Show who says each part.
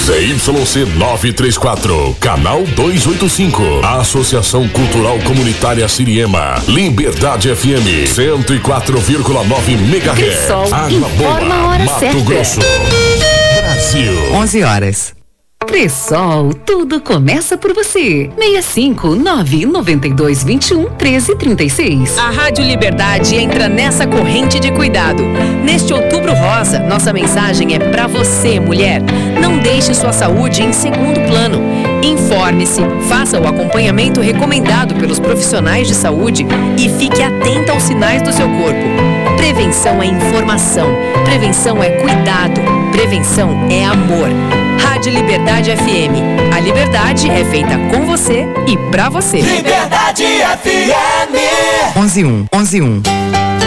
Speaker 1: ZYC 934, canal 285. Associação Cultural Comunitária Siriema. Liberdade FM 104,9 MHz.
Speaker 2: Cressol
Speaker 1: Água
Speaker 2: informa a
Speaker 1: Boa,
Speaker 2: hora
Speaker 1: Mato
Speaker 2: certa.
Speaker 1: Grosso, Brasil.
Speaker 3: 11 horas.
Speaker 2: Cressol, tudo começa por você. 659-9221-1336.
Speaker 4: A Rádio Liberdade entra nessa corrente de cuidado. Neste Outubro Rosa, nossa mensagem é pra você, mulher. Não deixe sua saúde em segundo plano. Informe-se, faça o acompanhamento recomendado pelos profissionais de saúde e fique atenta aos sinais do seu corpo. Prevenção é informação, prevenção é cuidado, prevenção é amor. Rádio Liberdade FM. A liberdade é feita com você e pra você.
Speaker 5: Liberdade FM.
Speaker 3: 11:01.